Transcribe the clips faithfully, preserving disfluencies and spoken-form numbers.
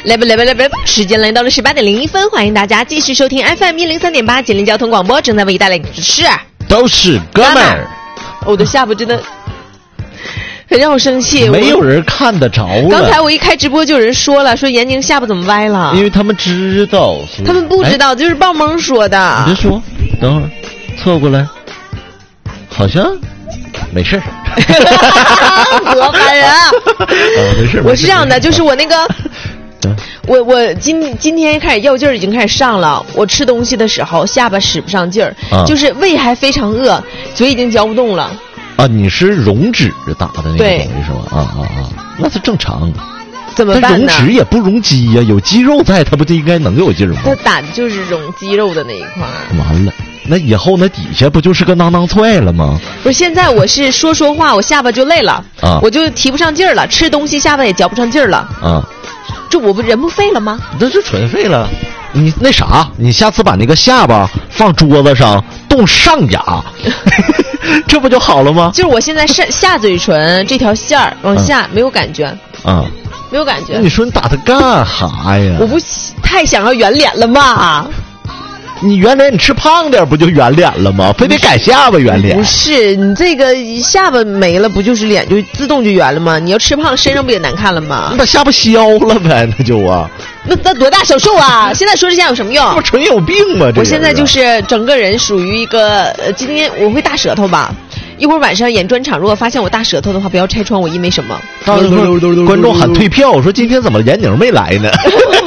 来吧来吧来吧，时间来到了十八点零一分，欢迎大家继续收听 F M 一零三点八吉林交通广播，正在为大家的是都是哥们儿。 我的下巴真的很让我生气， 没有人看得着了。 刚才我一开直播就有人说了，说闫宁下巴怎么歪了？ 因为他们知道， 他们不知道，就是棒萌说的。 你别说，等会儿凑过来，好像没事儿。 我烦人啊！ 哦、没事， 我是这样的，就是我那个。我我今今天开始药劲儿已经开始上了，我吃东西的时候下巴使不上劲儿、啊，就是胃还非常饿，嘴已经嚼不动了。 啊，你是溶脂打的那个东西是吧？啊啊啊，那是正常。 怎么办呢？ 溶脂也不溶肌呀、啊，有肌肉在，它不就应该能有劲儿吗？ 它打的就是溶肌肉的那一块。 完了，那以后那底下不就是个囊囊踹了吗？ 不是，现在我是说说话，我下巴就累了啊，我就提不上劲儿了，吃东西下巴也嚼不上劲儿了啊。这我不人不废了吗？ 那就纯废了。你那啥，你下次把那个下巴放桌子上，动上牙，这不就好了吗？ 就是我现在下下嘴唇这条线儿往下、嗯、没有感觉啊，没有感觉。 你说你打它干哈呀？ 我不太想要圆脸了嘛。 你圆脸，你吃胖点不就圆脸了吗？非得改下巴圆脸？ 不是，你这个下巴没了，不就是脸就自动就圆了吗？你要吃胖，身上不也难看了吗？ 你把下巴削了呗，那就啊。 那那多大手术啊？现在说这些有什么用？ 我纯有病吗？ 我现在就是整个人属于一个，呃，今天我会大舌头吧。一会儿晚上演专场，如果发现我大舌头的话，不要拆穿我，因为什么？ 观众喊退票，说今天怎么闫宁没来呢？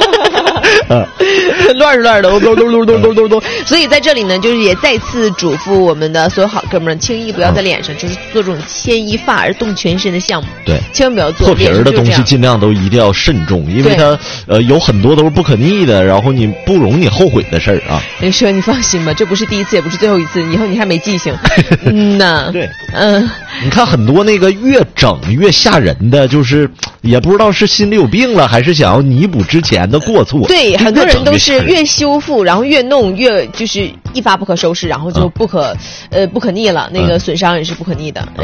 乱是乱的，咚咚咚咚咚咚咚。所以在这里呢，就是也再次嘱咐我们的所有好哥们儿，轻易不要在脸上就是做这种牵一发而动全身的项目。 对， 千万不要做。 破皮儿的东西尽量都一定要慎重，因为它呃有很多都是不可逆的，然后你不容你后悔的事儿啊。 林说你放心吧，这不是第一次，也不是最后一次，以后你还没记性。嗯呐， 对， 嗯， 你看很多那个越整越吓人的，就是也不知道是心里有病了，还是想要弥补之前的过错。 对，很多人都是越修复，然后越弄越就是一发不可收拾，然后就不可、嗯、呃不可逆了，那个损伤也是不可逆的。